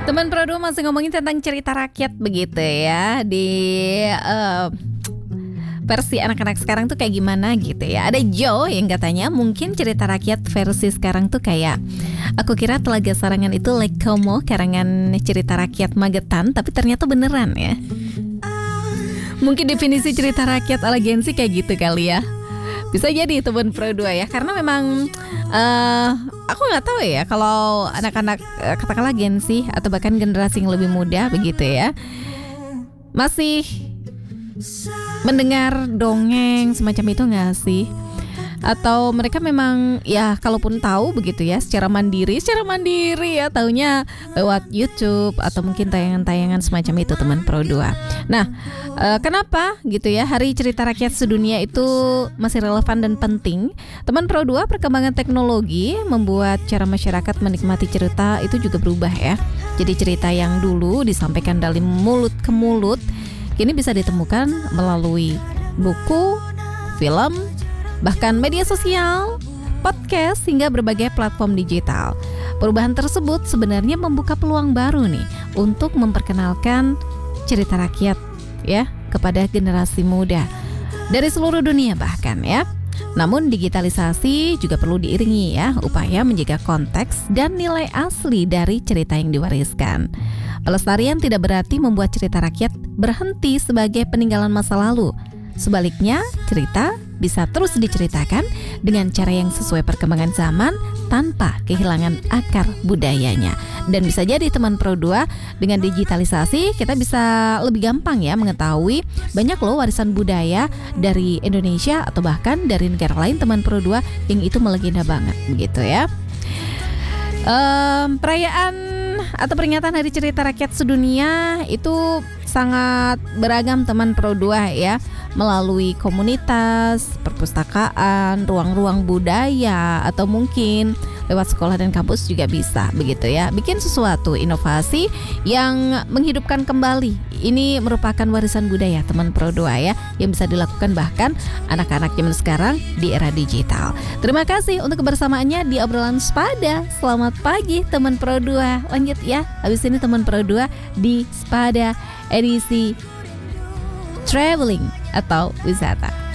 Teman Pro 2 masih ngomongin tentang cerita rakyat begitu ya. Di versi anak-anak sekarang tuh kayak gimana gitu ya. Ada Joe yang katanya mungkin cerita rakyat versi sekarang tuh kayak, aku kira Telaga Sarangan itu Lake Como, karangan cerita rakyat Magetan, tapi ternyata beneran ya. Mungkin definisi cerita rakyat ala Gen Z kayak gitu kali ya. Bisa jadi teman Pro 2 ya. Karena memang aku gak tahu ya kalau anak-anak katakanlah Gen Z atau bahkan generasi yang lebih muda begitu ya, masih mendengar dongeng semacam itu gak sih? Atau mereka memang ya kalaupun tahu begitu ya secara mandiri ya, taunya lewat YouTube atau mungkin tayangan-tayangan semacam itu teman Pro 2. Nah, kenapa gitu ya Hari Cerita Rakyat Sedunia itu masih relevan dan penting? Teman Pro 2, perkembangan teknologi membuat cara masyarakat menikmati cerita itu juga berubah ya. Jadi cerita yang dulu disampaikan dari mulut ke mulut kini bisa ditemukan melalui buku, film, bahkan media sosial, podcast, hingga berbagai platform digital. Perubahan tersebut sebenarnya membuka peluang baru nih untuk memperkenalkan cerita rakyat ya kepada generasi muda dari seluruh dunia bahkan ya. Namun digitalisasi juga perlu diiringi ya upaya menjaga konteks dan nilai asli dari cerita yang diwariskan. Pelestarian tidak berarti membuat cerita rakyat berhenti sebagai peninggalan masa lalu. Sebaliknya, cerita bisa terus diceritakan dengan cara yang sesuai perkembangan zaman tanpa kehilangan akar budayanya. Dan bisa jadi teman Pro 2, dengan digitalisasi kita bisa lebih gampang ya mengetahui banyak loh warisan budaya dari Indonesia atau bahkan dari negara lain teman Pro 2 yang itu melegenda banget begitu ya. Perayaan atau peringatan Hari Cerita Rakyat Sedunia itu sangat beragam teman Pro 2 ya, melalui komunitas, perpustakaan, ruang-ruang budaya, atau mungkin lewat sekolah dan kampus juga bisa begitu ya. Bikin sesuatu inovasi yang menghidupkan kembali. Ini merupakan warisan budaya teman Pro 2 ya, yang bisa dilakukan bahkan anak-anak zaman sekarang di era digital. Terima kasih untuk kebersamaannya di obrolan Spada. Selamat pagi teman Pro 2. Lanjut ya, habis ini teman Pro 2 di Spada edisi traveling atau wisata.